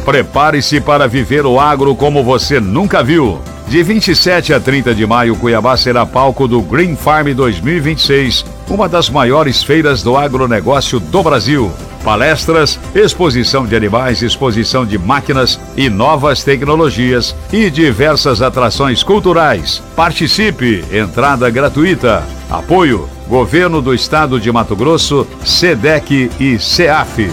Prepare-se para viver o agro como você nunca viu. De 27 a 30 de maio, Cuiabá será palco do Green Farm 2026, uma das maiores feiras do agronegócio do Brasil. Palestras, exposição de animais, exposição de máquinas e novas tecnologias e diversas atrações culturais. Participe, entrada gratuita. Apoio, Governo do Estado de Mato Grosso, SEDEC e SEAF.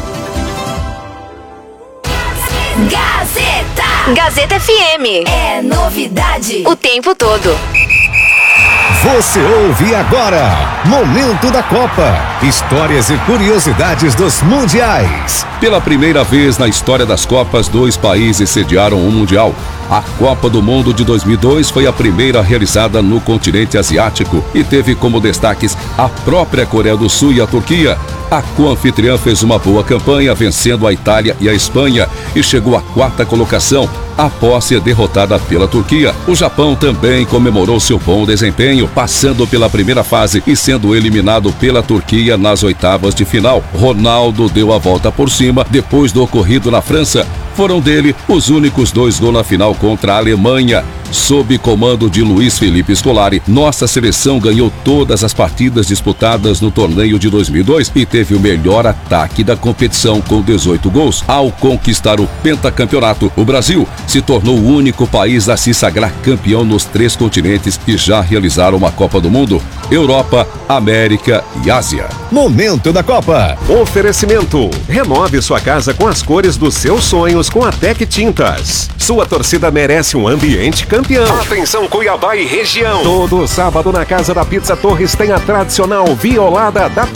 Gazeta FM. É novidade o tempo todo. Você ouve agora Momento da Copa. Histórias e curiosidades dos mundiais. Pela primeira vez na história das Copas, 2 países sediaram um mundial. A Copa do Mundo de 2002 foi a primeira realizada no continente asiático e teve como destaques a própria Coreia do Sul e a Turquia. A co-anfitriã fez uma boa campanha, vencendo a Itália e a Espanha, e chegou à 4ª colocação após ser derrotada pela Turquia. O Japão também comemorou seu bom desempenho, passando pela primeira fase e sendo eliminado pela Turquia nas 8avas de final. Ronaldo deu a volta por cima depois do ocorrido na França. Foram dele os únicos 2 gols na final contra a Alemanha. Sob comando de Luiz Felipe Scolari, nossa seleção ganhou todas as partidas disputadas no torneio de 2002 e teve o melhor ataque da competição com 18 gols. Ao conquistar o pentacampeonato, o Brasil se tornou o único país a se sagrar campeão nos 3 continentes que já realizaram uma Copa do Mundo: Europa, América e Ásia. Momento da Copa. Oferecimento: renove sua casa com as cores dos seus sonhos com a Tec Tintas. Sua torcida merece um ambiente campeão. Atenção, Cuiabá e região. Todo sábado na Casa da Pizza Torres tem a tradicional Violada da